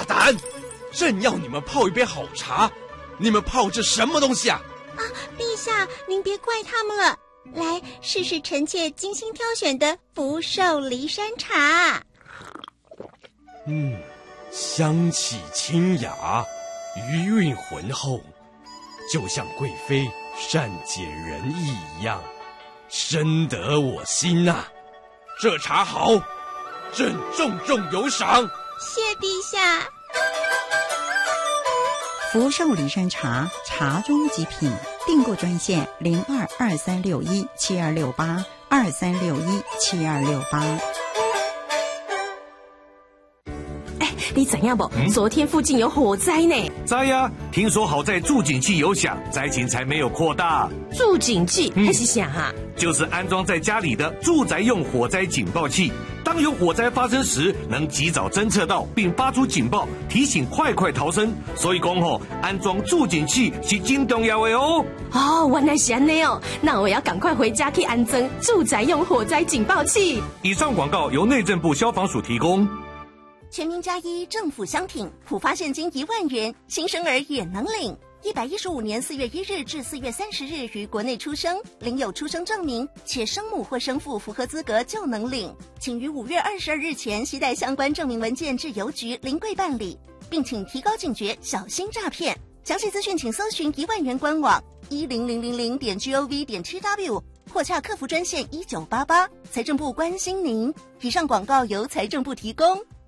胆！朕要你们泡一杯好茶，你们泡这什么东西啊？ 陛下，您别怪他们了。来，试试臣妾精心挑选的福寿梨山茶。 香气清雅，余韵浑厚，就像贵妃善解人意一样，深得我心啊！这茶好，朕重重有赏。 谢陛下。 福寿梨山茶，茶中极品。订购专线0223617268，23617268。 你怎样不？昨天附近有火灾呢。 灾呀！听说好在助警器有响，灾情才没有扩大。 助警器还是啥啊？ 就是安装在家里的住宅用火灾警报器，当有火灾发生时，能及早侦测到并发出警报，提醒快逃生。所以讲安装助警器是真重要的哦。 原来是这样哦，那我要赶快回家去安装住宅用火灾警报器。 以上广告由内政部消防署提供。 全民+1政府相挺，普发现金1万元，新生儿也能领。115年4月1日至4月30日于国内出生，领有出生证明，且生母或生父符合资格就能领。请于5月22日前携带相关证明文件至邮局临柜办理，并请提高警觉，小心诈骗。详细资讯请搜寻1万元官网10000.gov.tw 或洽客服专线1988。财政部关心您。以上广告由财政部提供。